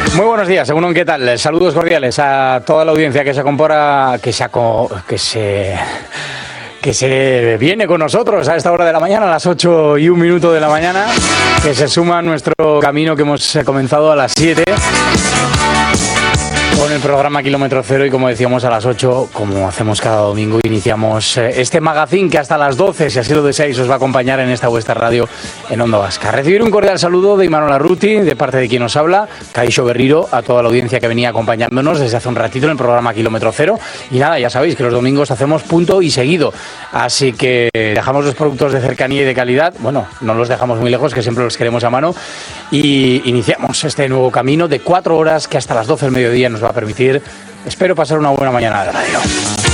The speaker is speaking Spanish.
Muy buenos días, según ¿qué tal? Saludos cordiales a toda la audiencia que se viene con nosotros a esta hora de la mañana, a las 8:01 de la mañana, que se suma a nuestro camino que hemos comenzado a las 7 con el programa Kilómetro Cero, y como decíamos a las 8, como hacemos cada domingo, iniciamos este magazine que hasta las 12, si así lo deseáis, os va a acompañar en esta vuestra radio en Onda Vasca. Recibir un cordial saludo de Imanol Arruti, de parte de quien os habla, Kaixo Berriro, a toda la audiencia que venía acompañándonos desde hace un ratito en el programa Kilómetro Cero. Y nada, ya sabéis que los domingos hacemos punto y seguido, así que dejamos los productos de cercanía y de calidad, bueno, no los dejamos muy lejos, que siempre los queremos a mano, y iniciamos este nuevo camino de 4 horas que hasta las 12 del mediodía nos va a permitir, espero, pasar una buena mañana de radio.